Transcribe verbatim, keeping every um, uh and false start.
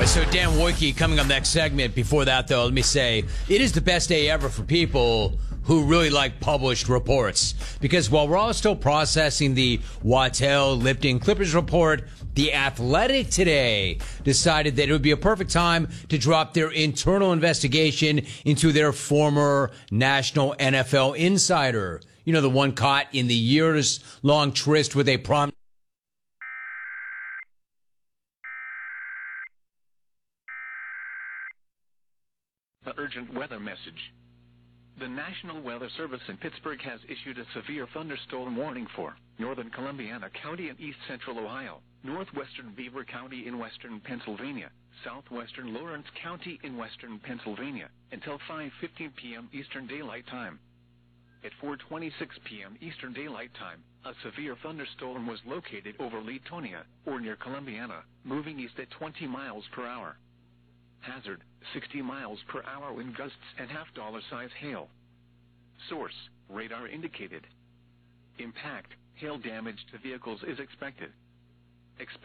right, so Dan Wojcicki coming up next segment. Before that, though, let me say it is the best day ever for people who really like published reports. Because while we're all still processing the Waddell Lipton Clippers report, The Athletic today decided that it would be a perfect time to drop their internal investigation into their former national N F L insider. You know, the one caught in the years-long tryst with a prom. The urgent weather message. The National Weather Service in Pittsburgh has issued a severe thunderstorm warning for northern Columbiana County and east central Ohio, northwestern Beaver County in western Pennsylvania, southwestern Lawrence County in western Pennsylvania, until five fifteen p.m. Eastern Daylight Time. At four twenty-six p.m. Eastern Daylight Time, a severe thunderstorm was located over Leetonia, or near Columbiana, moving east at twenty miles per hour. Hazard, sixty miles per hour wind gusts and half-dollar size hail. Source, radar indicated. Impact, hail damage to vehicles is expected. Expect